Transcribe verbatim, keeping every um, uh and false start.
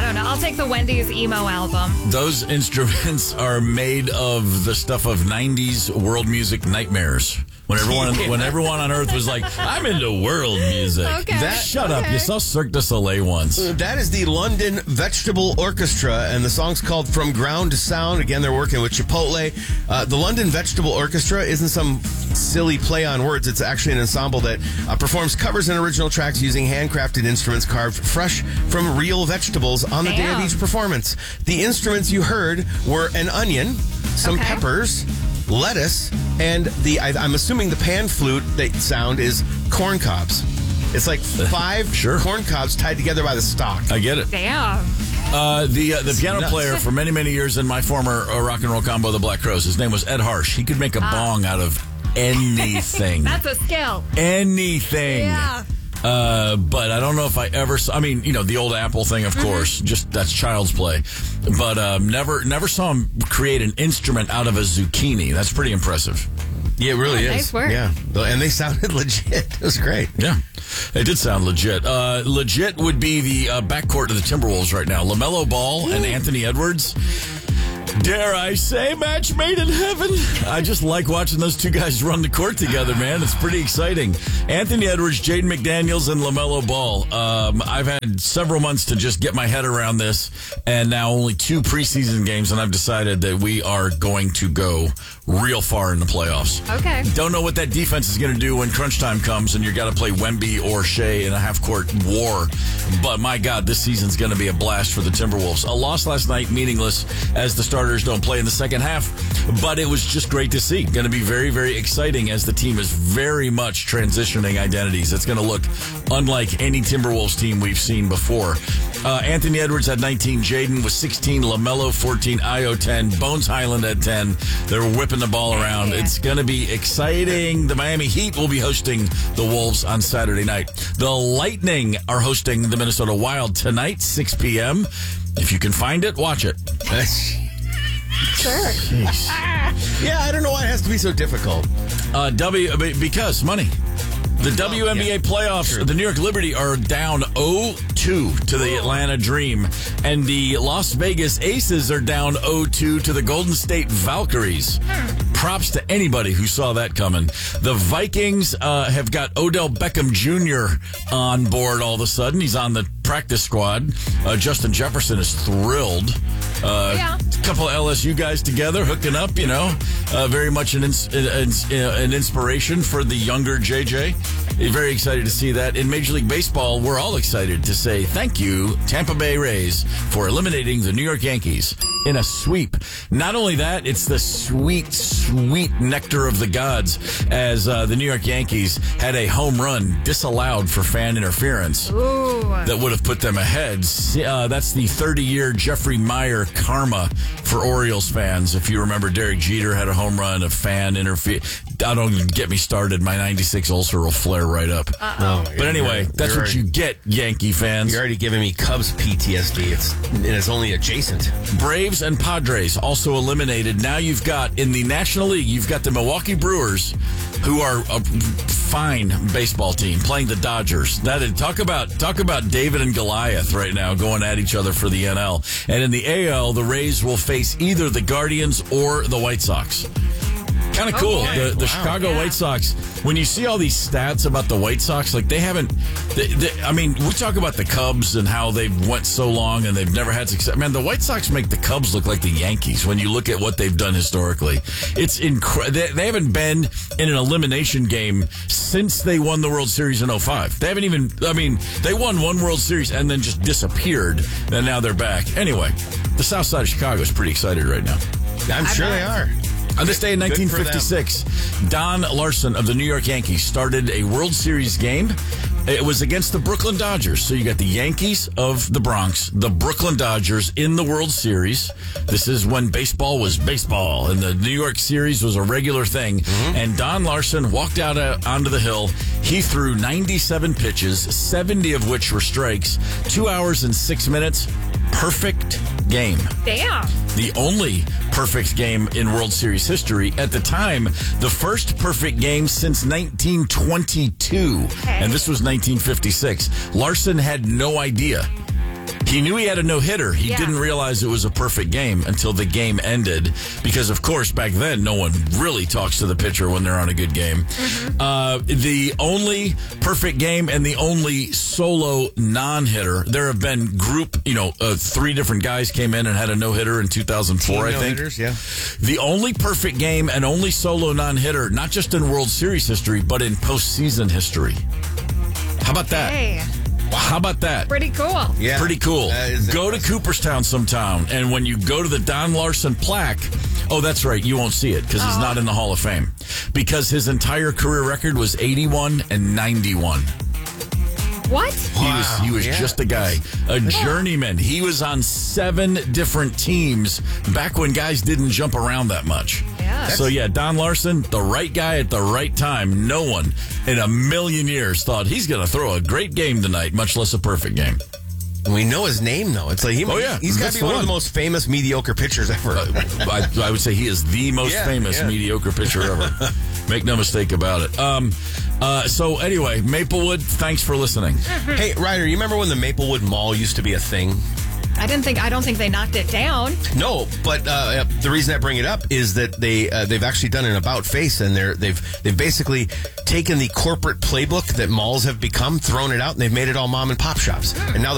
don't know. I'll take the Wendy's emo album. Those instruments are made of the stuff of nineties world music nightmares. When everyone, yeah. when everyone on Earth was like, I'm into world music. Okay. That, Shut okay. up. You saw Cirque du Soleil once. That is the London Vegetable Orchestra, and the song's called From Ground to Sound. Again, they're working with Chipotle. Uh, the London Vegetable Orchestra isn't some silly play on words. It's actually an ensemble that uh, performs covers and original tracks using handcrafted instruments carved fresh from real vegetables on the Damn. day of each performance. The instruments you heard were an onion, some okay. peppers, lettuce, and the I, I'm assuming the pan flute that sound is corn cobs. It's like five sure. corn cobs tied together by the stalk. I get it. Damn. Uh, the uh, the piano nuts. player for many, many years in my former uh, rock and roll combo, the Black Crows, his name was Ed Harsh. He could make a Ah. bong out of anything. That's a skill. anything. Yeah. Uh, but I don't know if I ever saw, I mean, you know, the old Apple thing, of Mm-hmm. course, just that's child's play. But um, never never saw him create an instrument out of a zucchini. That's pretty impressive. Yeah, it really Oh, is. nice work. Yeah, and they sounded legit. It was great. Yeah, it did sound legit. Uh, legit would be the uh, backcourt of the Timberwolves right now. LaMelo Ball and Anthony Edwards. Dare I say, match made in heaven. I just like watching those two guys run the court together, man. It's pretty exciting. Anthony Edwards, Jaden McDaniels, and LaMelo Ball. Um, I've had several months to just get my head around this, and now only two preseason games, and I've decided that we are going to go real far in the playoffs. Okay. Don't know what that defense is going to do when crunch time comes and you got to play Wemby or Shea in a half-court war. But my God, this season's going to be a blast for the Timberwolves. A loss last night, meaningless, as the starters don't play in the second half. But it was just great to see. Going to be very, very exciting as the team is very much transitioning identities. It's going to look unlike any Timberwolves team we've seen before. Uh, Anthony Edwards had nineteen, Jaden was sixteen, LaMelo fourteen, Io ten, Bones Highland at ten. They're whipping the ball around. Yeah. It's going to be exciting. The Miami Heat will be hosting the Wolves on Saturday night. The Lightning are hosting the Minnesota Wild tonight, six p.m. If you can find it, watch it. Sure. Jeez. Yeah, I don't know why it has to be so difficult. Uh, W because money. The W N B A yeah. playoffs, True. the New York Liberty are down oh two to the Atlanta Dream. And the Las Vegas Aces are down oh two to the Golden State Valkyries. Props to anybody who saw that coming. The Vikings uh, have got Odell Beckham Junior on board all of a sudden. He's on the practice squad. Uh, Justin Jefferson is thrilled. Uh, Yeah. A couple of L S U guys together, hooking up, you know. Uh, very much an, ins- an, an inspiration for the younger J J. Very excited to see that. In Major League Baseball, we're all excited to say thank you, Tampa Bay Rays, for eliminating the New York Yankees in a sweep. Not only that, it's the sweet, sweet nectar of the gods as uh, the New York Yankees had a home run disallowed for fan interference. Ooh. That would have put them ahead. Uh, that's the thirty-year Jeffrey Meyer karma for Orioles fans. If you remember, Derek Jeter had a home run, a fan interfere. I don't even get me started. My ninety-six ulcer will flare right up. Uh-oh. Oh, But anyway, you're- that's you're what you get, Yankee fans. You're already giving me Cubs P T S D. It's and it's only adjacent. Braves and Padres also eliminated. Now you've got, in the National League, you've got the Milwaukee Brewers, who are a fine baseball team, playing the Dodgers. That is, talk about talk about David and Goliath right now going at each other for the N L. And in the A L, the Rays will face either the Guardians or the White Sox. Kind of cool. Okay. The, the Wow. Chicago Yeah. White Sox, when you see all these stats about the White Sox, like they haven't, they, they, I mean, we talk about the Cubs and how they've went so long and they've never had success. Man, the White Sox make the Cubs look like the Yankees when you look at what they've done historically. It's incredible. They, they haven't been in an elimination game since they won the World Series in oh five. They haven't even, I mean, they won one World Series and then just disappeared, and now they're back. Anyway, the South Side of Chicago is pretty excited right now. I'm I sure bet. they are. On this day in Good nineteen for them. fifty-six, Don Larson of the New York Yankees started a World Series game. It was against the Brooklyn Dodgers. So you got the Yankees of the Bronx, the Brooklyn Dodgers in the World Series. This is when baseball was baseball and the New York Series was a regular thing. Mm-hmm. And Don Larson walked out uh, onto the hill. He threw ninety-seven pitches, seventy of which were strikes, two hours and six minutes. Perfect game. Damn. The only perfect game in World Series history. At the time, the first perfect game since nineteen twenty-two. Okay. And this was nineteen fifty-six. Larson had no idea He knew he had a no-hitter. He Yeah. didn't realize it was a perfect game until the game ended because, of course, back then, no one really talks to the pitcher when they're on a good game. Mm-hmm. Uh, the only perfect game and the only solo non-hitter, there have been group, you know, uh, three different guys came in and had a no-hitter in two thousand four, I think. No-hitters, yeah. The only perfect game and only solo non-hitter, not just in World Series history, but in postseason history. How about that? Hey, How about that? pretty cool. Yeah. Pretty cool. That is Go to impressive. Cooperstown sometime, and when you go to the Don Larson plaque, oh, that's right, you won't see it because he's not in the Hall of Fame. Because his entire career record was eighty-one and ninety-one. What? He was he was yeah. just a guy, a journeyman. He was on seven different teams back when guys didn't jump around that much. Yeah. So yeah, Don Larson, the right guy at the right time. No one in a million years thought he's going to throw a great game tonight, much less a perfect game. And we know his name, though. It's like he, Oh, yeah. he's got That's to the be one of one. the most famous mediocre pitchers ever. I, I would say he is the most Yeah, famous yeah. mediocre pitcher ever. Make no mistake about it. Um, uh, so anyway, Maplewood, thanks for listening. Hey, Ryder, you remember when the Maplewood Mall used to be a thing? I didn't think. I don't think they knocked it down. No, but uh, the reason I bring it up is that they uh, they've actually done an about face, and they're they've they've basically taken the corporate playbook that malls have become, thrown it out, and they've made it all mom and pop shops. And now